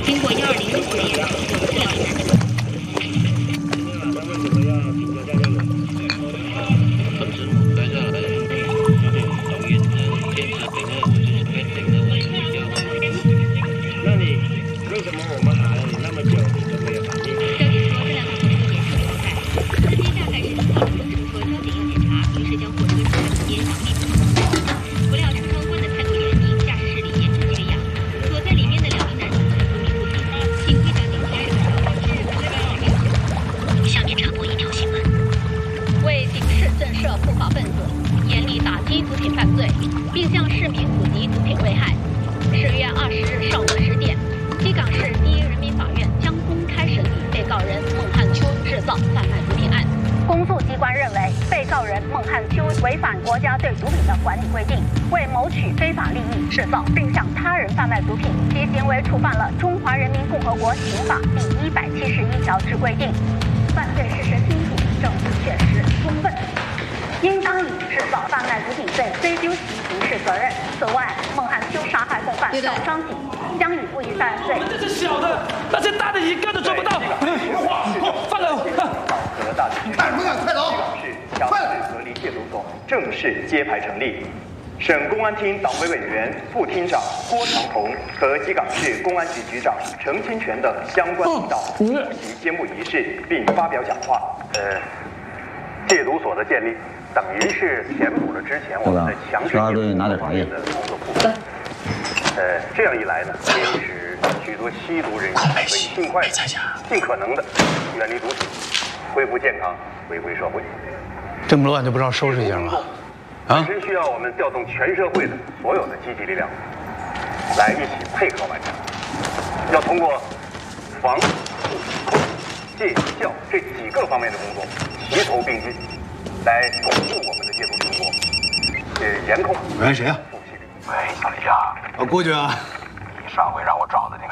经过120的试验，有不良男子。 那你为什么我们喊了你那么久，你都没有反应？ 交警说，这辆大货车严重超载，司机大概是听到乘客说交警要检查，于是将货车驶向边想避免碰撞。不料车窗关得太过严密，驾驶室里严重缺氧，躲在里面的2名男子却昏迷不醒。幸亏交警及时赶到，致死的是1人。下面插播一条新闻：为警示震慑不法分子，严厉打击毒品犯罪，并向市民普及毒品危害。10月20日上午10点，西港市第一人民法院将公开审理被告人孟汉秋制造贩卖毒品案。公诉机关认为，被告人孟汉秋违反国家对毒品的管理规定，为谋取非法利益制造并向他人贩卖毒品，其行为触犯了《中华人民共和国刑法》第171条之规定，犯罪事实清楚，证据确实充分，应当以制造贩卖毒品罪追究其刑事责任。此外，孟汉秋杀害共犯赵商锦，将以故意杀人罪。 这是小的，那些大的一个都做不到。放了！ 和大区快走！西港市隔离戒毒所正式揭牌成立。省公安厅党委委员、副厅长郭长红和西港市公安局局长程清泉等相关领导出席揭幕仪式，并发表讲话。戒毒所的建立，等于是填补了之前我们的强制戒毒方面的工作不足。这样一来呢，可以使许多吸毒人员可以尽快的、尽可能的远离毒品，恢复健康，回归社会。 这么乱就不知道收拾一下吗？ 本身需要我们调动全社会的所有的积极力量，来一起配合完成。要通过防、治、控、戒、教这几个方面的工作齐头并进，来巩固我们的戒毒成果，严控。 喂，谁啊？ 喂，小李啊， 我过去啊。 你上回让我找的那个